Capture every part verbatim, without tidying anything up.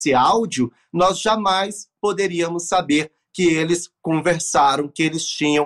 esse áudio, nós jamais poderíamos saber que eles conversaram, que eles tinham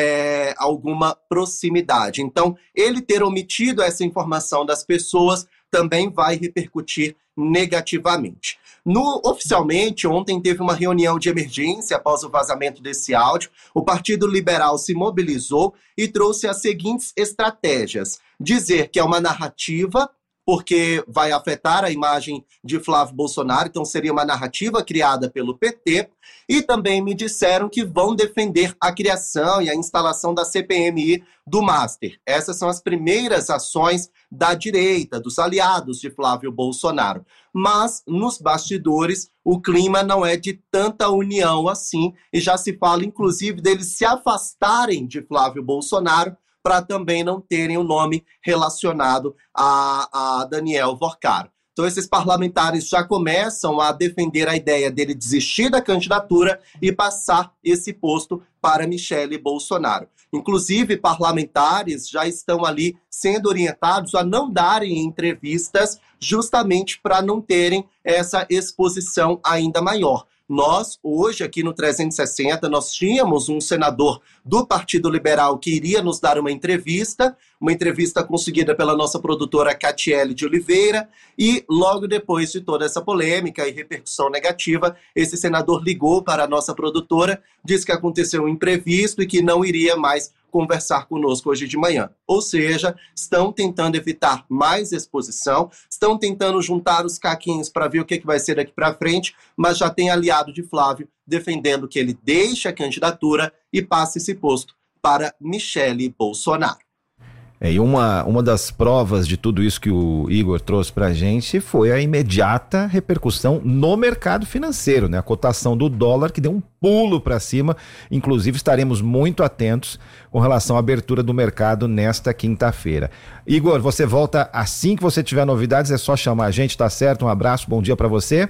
é, alguma proximidade. Então, ele ter omitido essa informação das pessoas também vai repercutir negativamente. No, oficialmente, ontem teve uma reunião de emergência após o vazamento desse áudio. O Partido Liberal se mobilizou e trouxe as seguintes estratégias. Dizer que é uma narrativa, porque vai afetar a imagem de Flávio Bolsonaro, então seria uma narrativa criada pelo P T, e também me disseram que vão defender a criação e a instalação da C P M I do Master. Essas são as primeiras ações da direita, dos aliados de Flávio Bolsonaro. Mas, nos bastidores, o clima não é de tanta união assim, e já se fala, inclusive, deles se afastarem de Flávio Bolsonaro, para também não terem o nome relacionado a, a Daniel Vorcaro. Então, esses parlamentares já começam a defender a ideia dele desistir da candidatura e passar esse posto para Michele Bolsonaro. Inclusive, parlamentares já estão ali sendo orientados a não darem entrevistas justamente para não terem essa exposição ainda maior. Nós, hoje, aqui no trezentos e sessenta, nós tínhamos um senador do Partido Liberal que iria nos dar uma entrevista, uma entrevista conseguida pela nossa produtora Catiele de Oliveira, e logo depois de toda essa polêmica e repercussão negativa, esse senador ligou para a nossa produtora, disse que aconteceu um imprevisto e que não iria mais conversar conosco hoje de manhã. Ou seja, estão tentando evitar mais exposição, estão tentando juntar os caquinhos para ver o que, que vai ser daqui para frente, mas já tem aliado de Flávio defendendo que ele deixe a candidatura e passe esse posto para Michele Bolsonaro. É, e uma, uma das provas de tudo isso que o Igor trouxe para a gente foi a imediata repercussão no mercado financeiro, né? A cotação do dólar que deu um pulo para cima. Inclusive, estaremos muito atentos com relação à abertura do mercado nesta quinta-feira. Igor, você volta assim que você tiver novidades, é só chamar a gente, tá certo? Um abraço, bom dia para você.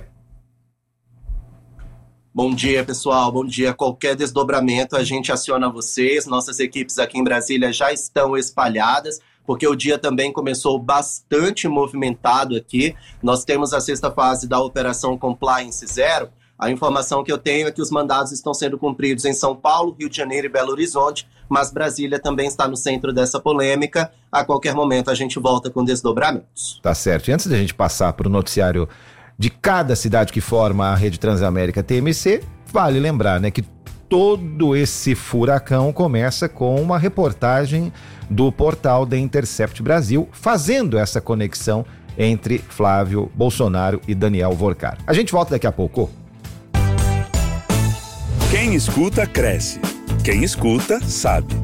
Bom dia, pessoal. Bom dia. Qualquer desdobramento, a gente aciona vocês. Nossas equipes aqui em Brasília já estão espalhadas, porque o dia também começou bastante movimentado aqui. Nós temos a sexta fase da Operação Compliance Zero. A informação que eu tenho é que os mandados estão sendo cumpridos em São Paulo, Rio de Janeiro e Belo Horizonte, mas Brasília também está no centro dessa polêmica. A qualquer momento a gente volta com desdobramentos. Tá certo. E antes da gente passar para o noticiário de cada cidade que forma a Rede Transamérica T M C, vale lembrar, né, que todo esse furacão começa com uma reportagem do portal The Intercept Brasil, fazendo essa conexão entre Flávio Bolsonaro e Daniel Vorcaro. A gente volta daqui a pouco. Quem escuta, cresce. Quem escuta, sabe.